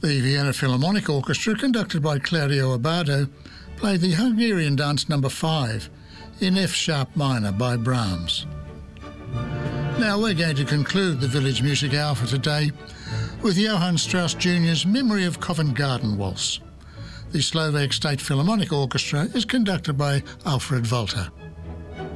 The Vienna Philharmonic Orchestra, conducted by Claudio Abbado, played the Hungarian Dance No. 5 in F-sharp minor by Brahms. Now we're going to conclude the Village Music Hour for today with Johann Strauss Jr.'s Memory of Covent Garden Waltz. The Slovak State Philharmonic Orchestra is conducted by Alfred Volta.